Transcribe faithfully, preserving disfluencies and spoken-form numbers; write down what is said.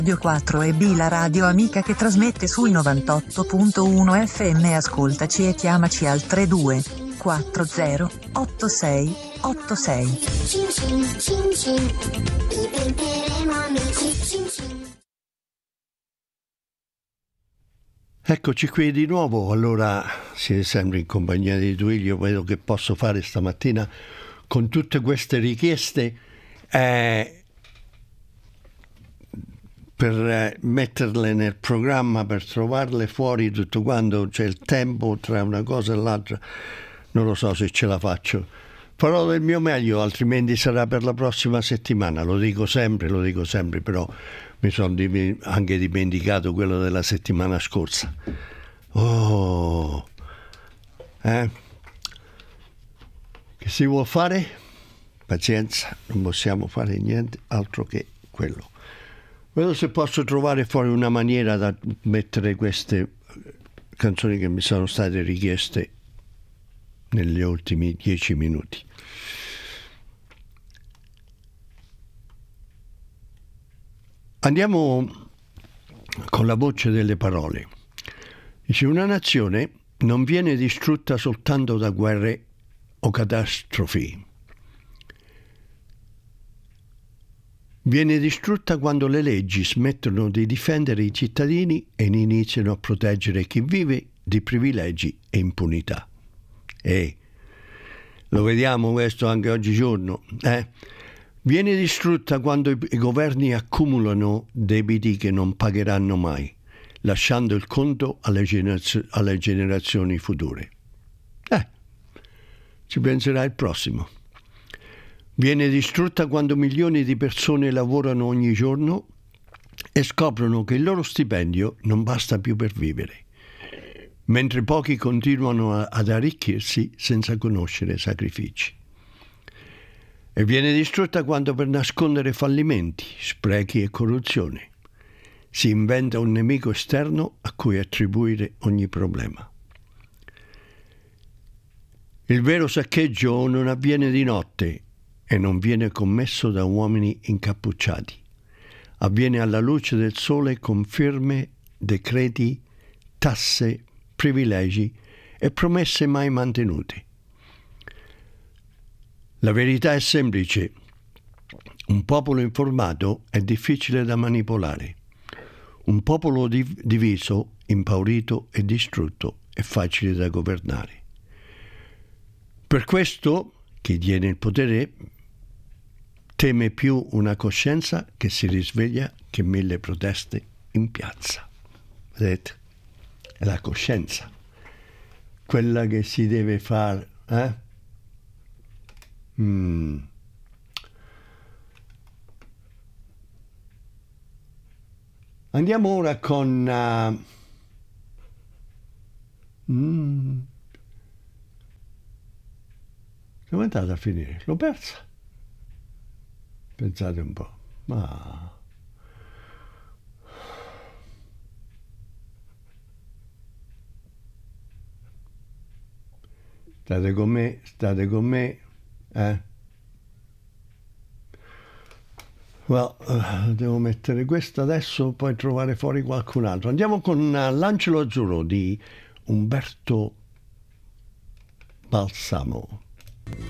Radio quattro e B, la radio amica che trasmette sul novantotto punto uno F M. Ascoltaci e chiamaci al trentadue quaranta ottantasei ottantasei. Cin cin, cin cin, diventeremo amici, cin cin. Eccoci qui di nuovo. Allora siete sempre in compagnia di Duilio. Vedo che posso fare stamattina con tutte queste richieste eh, per eh, metterle nel programma, per trovarle fuori tutto quando c'è il tempo tra una cosa e l'altra. Non lo so se ce la faccio. Farò del mio meglio, altrimenti sarà per la prossima settimana. Lo dico sempre, lo dico sempre, però mi sono anche dimenticato quello della settimana scorsa. Oh, eh? Che si vuol fare? Pazienza, non possiamo fare niente altro che quello. Vedo se posso trovare fuori una maniera da mettere queste canzoni che mi sono state richieste negli ultimi dieci minuti. Andiamo con la voce delle parole. Dice: una nazione non viene distrutta soltanto da guerre o catastrofi. Viene distrutta quando le leggi smettono di difendere i cittadini e iniziano a proteggere chi vive di privilegi e impunità. E lo vediamo questo anche oggigiorno. Eh? Viene distrutta quando i, i governi accumulano debiti che non pagheranno mai, lasciando il conto alle, generaz- alle generazioni future. Eh, ci penserà il prossimo. Viene distrutta quando milioni di persone lavorano ogni giorno e scoprono che il loro stipendio non basta più per vivere, mentre pochi continuano a, ad arricchirsi senza conoscere sacrifici. E viene distrutta quando, per nascondere fallimenti, sprechi e corruzione, si inventa un nemico esterno a cui attribuire ogni problema. Il vero saccheggio non avviene di notte e non viene commesso da uomini incappucciati. Avviene alla luce del sole con firme, decreti, tasse, privilegi e promesse mai mantenute. La verità è semplice: un popolo informato è difficile da manipolare. Un popolo div- diviso, impaurito e distrutto è facile da governare. Per questo chi tiene il potere teme più una coscienza che si risveglia che mille proteste in piazza. Vedete? È la coscienza, quella che si deve fare, eh? Mm. Andiamo ora con uh, mm. come è andata a finire? L'ho persa. Pensate un po'. Ma state con me, state con me. Eh? Well, uh, devo mettere questo adesso, poi trovare fuori qualcun altro. Andiamo con uh, L'Angelo Azzurro di Umberto Balsamo.